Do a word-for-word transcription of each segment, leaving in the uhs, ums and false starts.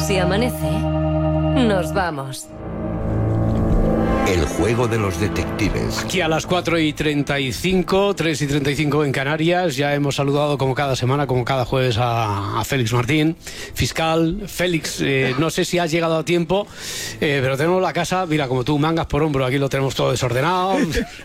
Si amanece, nos vamos. El juego de los detectives. Aquí a las cuatro y treinta y cinco, tres y treinta y cinco en Canarias. Ya hemos saludado como cada semana, como cada jueves a, a Félix Martín, fiscal. Félix, eh, no sé si has llegado a tiempo, eh, pero tenemos la casa, mira, como tú, mangas por hombro. Aquí lo tenemos todo desordenado.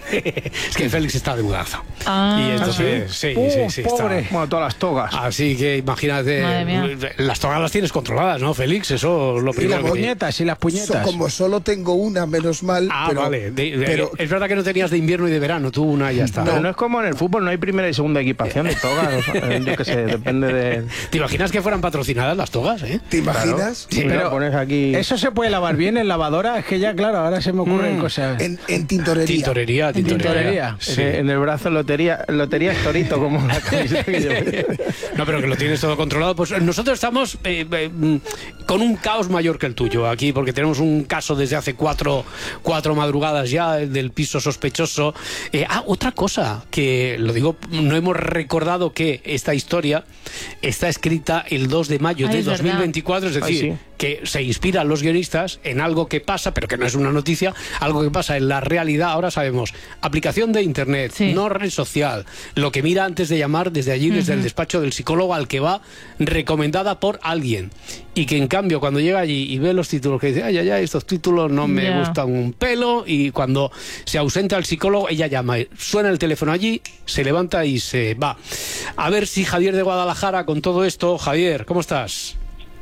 Es que Félix está de mudanza. Ah, y entonces, sí, sí, sí, sí, pobre. está. Bueno, todas las togas. Así que imagínate, las togas las tienes controladas, ¿no, Félix? Eso es lo Y primero. las que puñetas, y las puñetas. So, como solo tengo una, menos mal. Ah, pero, vale. De, de, pero, es verdad que no tenías de invierno y de verano, tú una y ya está. No, no es como en el fútbol, no hay primera y segunda equipación de togas. O sea, yo qué sé, depende de... ¿Te imaginas que fueran patrocinadas las togas, eh? ¿Te imaginas? Sí, pero pones aquí... ¿Eso se puede lavar bien en lavadora? Es que ya, claro, ahora se me ocurren Mm. cosas. En, en tintorería. Tintorería, tintorería. Tintorería. Sí. En el brazo lotería, lotería es torito, como la camiseta que yo... No, pero que lo tienes todo controlado. Pues nosotros estamos eh, eh, con un caos mayor que el tuyo aquí, porque tenemos un caso desde hace cuatro, cuatro madrugadas ya, el del piso sospechoso. Eh, ah, otra cosa, que lo digo, no hemos recordado que esta historia está escrita el dos de mayo Ay, de es dos mil veinticuatro, es decir, Ay, sí. que se inspiran los guionistas en algo que pasa, pero que no es una noticia, algo que pasa en la realidad. Ahora sabemos, aplicación de internet, Sí. no red social, lo que mira antes de llamar desde allí, desde el despacho del psicólogo al que va, recomendada por alguien, y que en cambio cuando llega allí y ve los títulos, que dice, ay, ay, ay, estos títulos no me Ya. gustan un pelo, y cuando se ausenta el psicólogo, ella llama, suena el teléfono allí, se levanta y se va. A ver si Javier de Guadalajara, con todo esto, Javier, ¿cómo estás?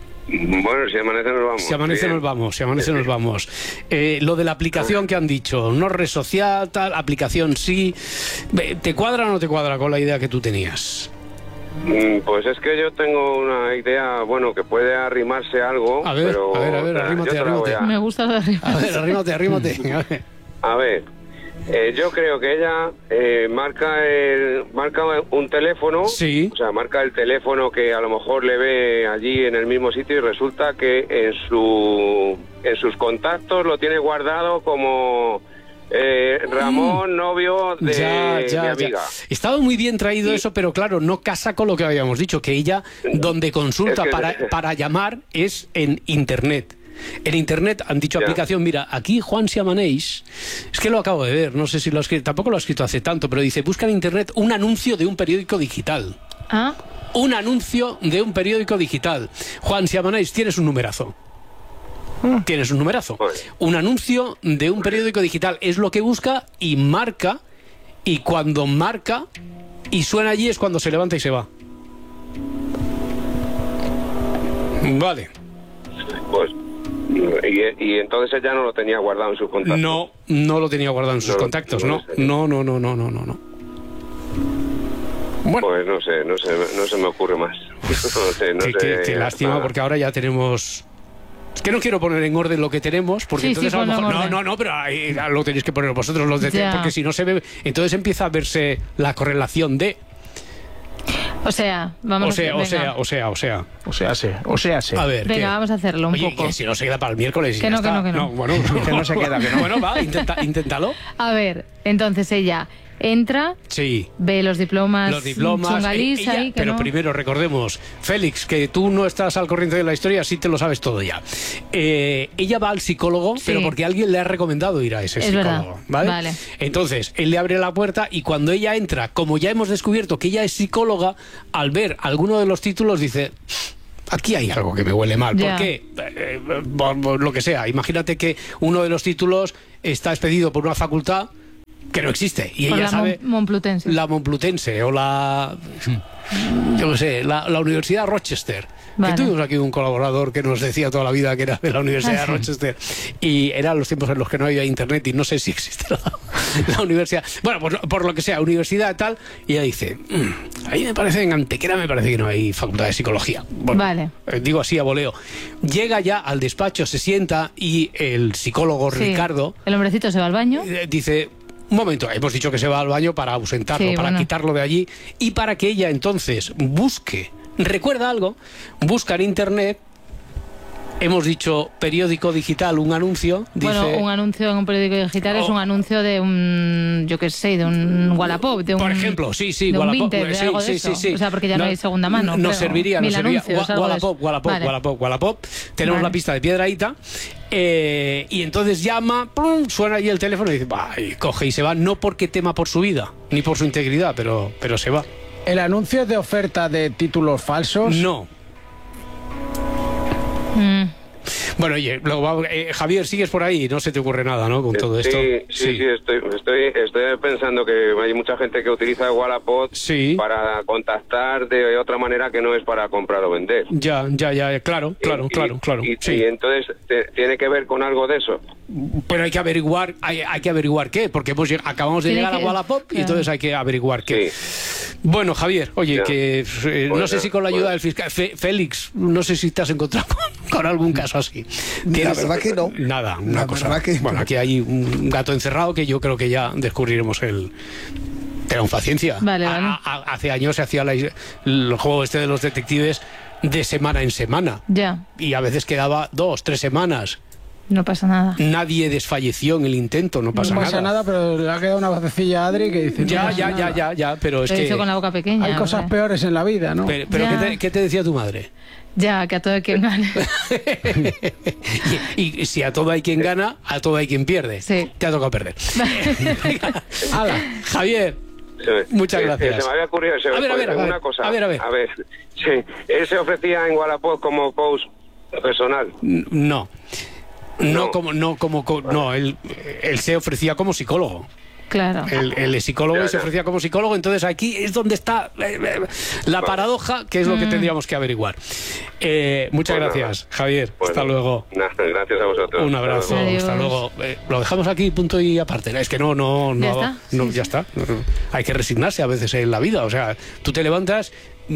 Bueno, si amanece nos vamos. Si amanece Bien. nos vamos, si amanece nos vamos. Eh, lo de la aplicación que han dicho, no red social, tal, aplicación sí. ¿Te cuadra o no te cuadra con la idea que tú tenías? Mm, Pues es que yo tengo una idea, bueno, que puede arrimarse algo, A ver, pero... a ver, a ver, o sea, arrímate, yo te la voy arrímate. a- Me gusta lo de arriba. A ver, arrímate, arrímate. A ver. A ver, eh, yo creo que ella eh, marca el, marca un teléfono, Sí. o sea, marca el teléfono que a lo mejor le ve allí en el mismo sitio y resulta que en su en sus contactos lo tiene guardado como eh, Ramón, novio de Ya, ya, mi ya. amiga. Estaba muy bien traído Y- eso, pero claro, no casa con lo que habíamos dicho, que ella donde consulta Es que- para, para llamar es en Internet. En Internet han dicho Ya. aplicación, mira, aquí Juan Siamaneix, es que lo acabo de ver, no sé si lo ha escrito, tampoco lo ha escrito hace tanto, pero dice, busca en Internet un anuncio de un periódico digital. Ah, Un anuncio de un periódico digital. Juan Siamaneix, tienes un numerazo. Tienes un numerazo. Pues. Un anuncio de un periódico digital es lo que busca y marca, y cuando marca y suena allí es cuando se levanta y se va. Vale. Pues, y, y entonces ella no lo tenía guardado en sus contactos. No, no lo tenía guardado en sus No, contactos, no no. lo sé. No, no, no, no, no, no, no. Bueno, Pues no sé, no sé, no se me ocurre más. No sé, no qué, sé. qué- qué lástima, nada. porque ahora ya tenemos... Es que no quiero poner en orden lo que tenemos, porque Sí, entonces sí, a lo ponlo en mejor... No, orden. no, no, pero ahí lo tenéis que poner vosotros los de... Ya. Porque si no se ve... Entonces empieza a verse la correlación de... o sea, vamos O sea, a o venga. sea, o sea, o sea... O sea, sí, o sea, sí. A ver, Venga, ¿qué? vamos a hacerlo un Oye, poco. que si no se queda para el miércoles y Que ya no, que está. no, que no. bueno, Que no se queda, que no. Bueno, va, intenta, inténtalo. A ver, entonces ella entra, Sí. ve los diplomas, Los diplomas. chungalís eh, ella- ahí, que pero no. primero recordemos, Félix, que tú no estás al corriente de la historia, sí te lo sabes todo ya. Eh, ella va al psicólogo, Sí. pero porque alguien le ha recomendado ir a ese Es psicólogo. verdad. ¿vale? Vale. Entonces, él le abre la puerta y cuando ella entra, como ya hemos descubierto que ella es psicóloga, al ver alguno de los títulos dice... Aquí hay algo que me huele mal. Ya. ¿Por qué? Eh, por- por lo que sea. Imagínate que uno de los títulos está expedido por una facultad que no existe. Y Por ella la sabe... Mon- Momplutense. La Momplutense o la... Yo qué sé, la, la Universidad Rochester. Vale. Que tuvimos aquí un colaborador que nos decía toda la vida que era de la Universidad Ah, de sí. Rochester. Y eran los tiempos en los que no había internet y no sé si existe la, la universidad. Bueno, pues por lo que sea, universidad tal. Y ella dice, "Mm, ahí me parece, en Antequera me parece que no hay facultad de psicología". Bueno, Vale. eh, digo así a voleo. Llega ya al despacho, se sienta y el psicólogo Sí. Ricardo El hombrecito se va al baño. eh, dice... Un momento, hemos dicho que se va al baño para ausentarlo, Sí, para bueno. quitarlo de allí y para que ella entonces busque, recuerda algo, busca en internet hemos dicho periódico digital, un anuncio. Dice... Bueno, un anuncio en un periódico digital oh. es un anuncio de un, yo qué sé, de un Wallapop, de un... Por ejemplo, sí, sí, de Wallapop. un Vinted, de sí, algo sí, de eso. sí, sí. O sea, porque ya no, no hay segunda mano. Nos serviría, nos serviría. Anuncios, Wallapop, Wallapop, vale. Wallapop, Wallapop. Tenemos vale. la pista de Piedrahíta. Eh, y entonces llama, plum, suena ahí el teléfono y dice, bah, y coge y se va, no porque tema por su vida, ni por su integridad, pero, pero se va. ¿El anuncio es de oferta de títulos falsos? No. Mm. Bueno, oye, luego, eh, Javier, sigues por ahí, no se te ocurre nada, ¿no? Con todo sí, esto. Sí, sí, sí, estoy, estoy, estoy pensando que hay mucha gente que utiliza Wallapop sí. para contactar de otra manera que no es para comprar o vender. Ya, ya, ya, claro, claro, y, claro, claro. Y, sí. y entonces, te, ¿tiene que ver con algo de eso? Pero hay que averiguar, hay, hay que averiguar qué, porque hemos, acabamos de llegar que, a Wallapop claro. y entonces hay que averiguar qué. Sí. Bueno, Javier, oye, ya. que eh, no sé si con la ayuda bueno. del fiscal, Fe, Félix, no sé si te has encontrado con, con algún caso así. La verdad que no. Nada, una la cosa. Que bueno, no. aquí hay un gato encerrado que yo creo que ya descubriremos el... Tengan paciencia. Vale, vale. A, a, hace años se hacía la, el juego este de los detectives de semana en semana. Ya. Y a veces quedaba dos, tres semanas. No pasa nada. Nadie desfalleció en el intento, no pasa nada. No pasa nada, nada pero le ha quedado una vocecilla a Adri que dice... Ya, no ya, ya, ya, ya, pero es Lo que... hizo con la boca pequeña. Hay cosas hombre. peores en la vida, ¿no? Pero, pero ¿qué, te, ¿qué te decía tu madre? Ya, que a todo hay quien gana. y, y si a todo hay quien gana, a todo hay quien pierde. Sí. Te ha tocado perder. Hala, Javier, me, muchas se, gracias. Se me había ocurrido se a ver, a ver, a ver, una cosa. A ver, a ver. A ver, sí, él se ofrecía en Wallapop como coach personal. No. No, no como, no, como, no, él, él se ofrecía como psicólogo. Claro. Él, él es psicólogo ya, y se ya. ofrecía como psicólogo, entonces aquí es donde está eh, eh, la paradoja, que es lo que mm. tendríamos que averiguar. Eh, muchas pues gracias, nada. Javier. Bueno, hasta luego. Nada, gracias a vosotros. Un abrazo. Adiós. Hasta luego. Eh, lo dejamos aquí, punto y aparte. Es que no, no, no. ¿Ya está? no Sí, ya sí. está. Hay que resignarse a veces en la vida. O sea, tú te levantas.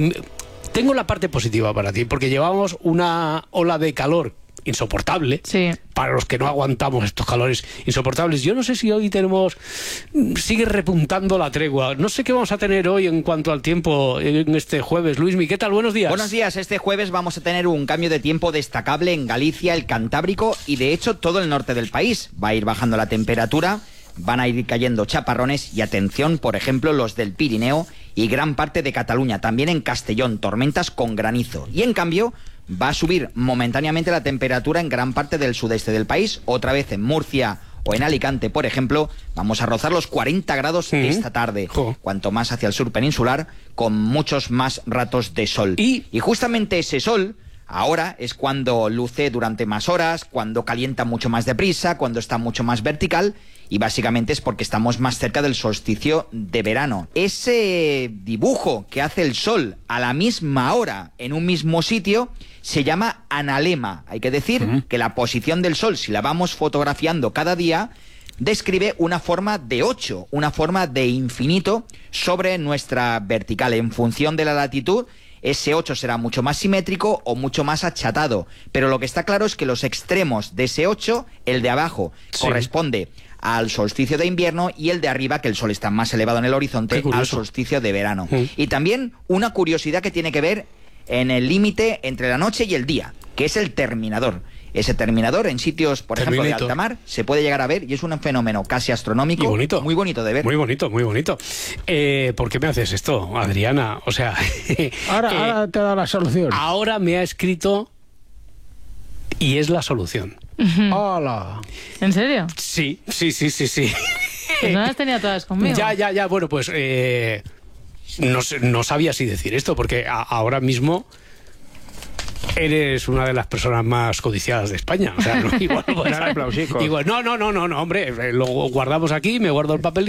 Tengo la parte positiva para ti, porque llevamos una ola de calor insoportable sí. para los que no aguantamos estos calores insoportables. Yo no sé si hoy tenemos, sigue repuntando la tregua. No sé qué vamos a tener hoy en cuanto al tiempo en este jueves. Luismi, ¿qué tal? Buenos días. Buenos días. Este jueves vamos a tener un cambio de tiempo destacable en Galicia, el Cantábrico y de hecho todo el norte del país. Va a ir bajando la temperatura, van a ir cayendo chaparrones y atención, por ejemplo, los del Pirineo y gran parte de Cataluña, también en Castellón, tormentas con granizo. Y en cambio va a subir momentáneamente la temperatura en gran parte del sudeste del país, otra vez en Murcia o en Alicante, por ejemplo, vamos a rozar los cuarenta grados ¿Mm? esta tarde, Jo. cuanto más hacia el sur peninsular, con muchos más ratos de sol. ¿Y? y justamente ese sol ahora es cuando luce durante más horas, cuando calienta mucho más deprisa, cuando está mucho más vertical, y básicamente es porque estamos más cerca del solsticio de verano. Ese dibujo que hace el sol a la misma hora en un mismo sitio se llama analema. Hay que decir uh-huh. que la posición del sol, si la vamos fotografiando cada día, describe una forma de ocho, una forma de infinito sobre nuestra vertical. En función de la latitud, ese ocho será mucho más simétrico o mucho más achatado. Pero lo que está claro es que los extremos de ese ocho, el de abajo, sí. corresponde al solsticio de invierno y el de arriba, que el sol está más elevado en el horizonte, al solsticio de verano. Mm. Y también una curiosidad que tiene que ver en el límite entre la noche y el día, que es el terminador. Ese terminador en sitios, por Terminito. ejemplo, de alta mar, se puede llegar a ver y es un fenómeno casi astronómico. Y bonito. Muy bonito de ver. Muy bonito, muy bonito. Eh, ¿Por qué me haces esto, Adriana? O sea... ahora, eh, ahora te ha dado la solución. Ahora me ha escrito y es la solución. ¡Hola! ¿En serio? Sí, sí, sí, sí, sí. Pues no las tenía todas conmigo. Ya, ya, ya. Bueno, pues eh, no, no sabía si decir esto, porque a, ahora mismo eres una de las personas más codiciadas de España. O sea, no, igual, pues, igual, no, no, no, no, no, hombre, lo guardamos aquí, me guardo el papel.